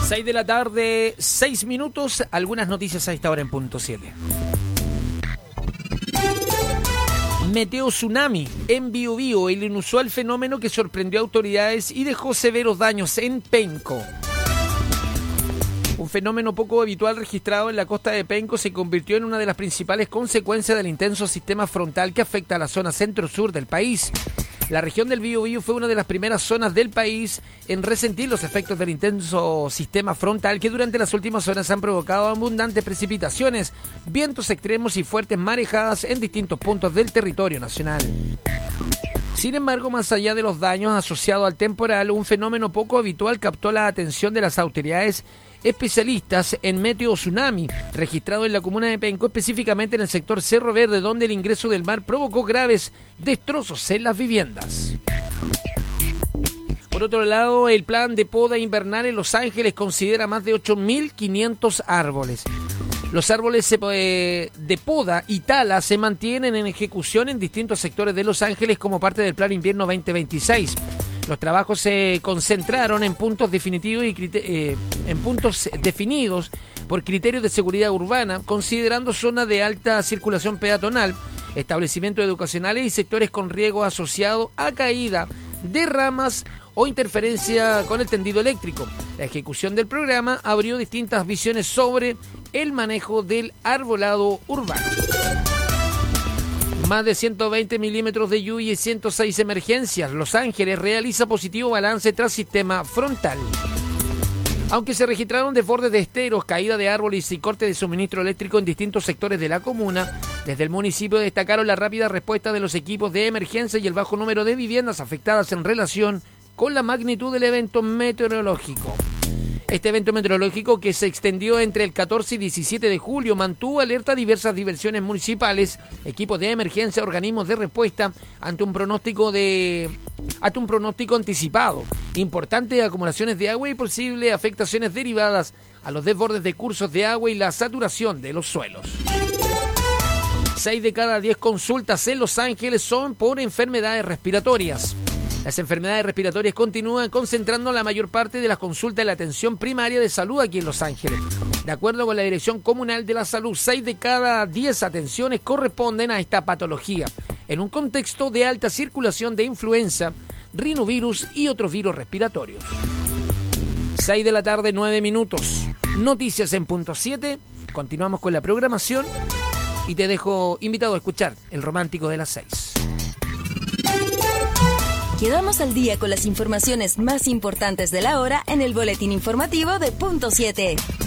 6 de la tarde, 6 minutos, algunas noticias a esta hora en punto 7. Meteo tsunami en Biobío, el inusual fenómeno que sorprendió a autoridades y dejó severos daños en Penco. Un fenómeno poco habitual registrado en la costa de Penco se convirtió en una de las principales consecuencias del intenso sistema frontal que afecta a la zona centro-sur del país. La región del Biobío fue una de las primeras zonas del país en resentir los efectos del intenso sistema frontal que durante las últimas horas han provocado abundantes precipitaciones, vientos extremos y fuertes marejadas en distintos puntos del territorio nacional. Sin embargo, más allá de los daños asociados al temporal, un fenómeno poco habitual captó la atención de las autoridades especialistas en meteo tsunami, registrado en la comuna de Penco, específicamente en el sector Cerro Verde, donde el ingreso del mar provocó graves destrozos en las viviendas. Por otro lado, el plan de poda invernal en Los Ángeles considera más de 8.500 árboles. Los árboles de poda y tala se mantienen en ejecución en distintos sectores de Los Ángeles como parte del Plan Invierno 2026. Los trabajos se concentraron en puntos definitivos definidos por criterios de seguridad urbana, considerando zonas de alta circulación peatonal, establecimientos educacionales y sectores con riesgo asociado a caída de ramas o interferencia con el tendido eléctrico. La ejecución del programa abrió distintas visiones sobre el manejo del arbolado urbano. Más de 120 milímetros de lluvia y 106 emergencias. Los Ángeles realiza positivo balance tras sistema frontal. Aunque se registraron desbordes de esteros, caída de árboles y corte de suministro eléctrico en distintos sectores de la comuna, desde el municipio destacaron la rápida respuesta de los equipos de emergencia y el bajo número de viviendas afectadas en relación con la magnitud del evento meteorológico. Este evento meteorológico, que se extendió entre el 14 y 17 de julio, mantuvo alerta a diversas diversiones municipales, equipos de emergencia, organismos de respuesta ante un pronóstico anticipado, importantes acumulaciones de agua y posibles afectaciones derivadas a los desbordes de cursos de agua y la saturación de los suelos. 6 de cada 10 consultas en Los Ángeles son por enfermedades respiratorias. Las enfermedades respiratorias continúan concentrando la mayor parte de las consultas en la atención primaria de salud aquí en Los Ángeles. De acuerdo con la Dirección Comunal de la Salud, 6 de cada 10 atenciones corresponden a esta patología, en un contexto de alta circulación de influenza, rinovirus y otros virus respiratorios. 6 de la tarde, 9 minutos. Noticias en punto 7. Continuamos con la programación y te dejo invitado a escuchar El Romántico de las 6. Quedamos al día con las informaciones más importantes de la hora en el boletín informativo de punto 7.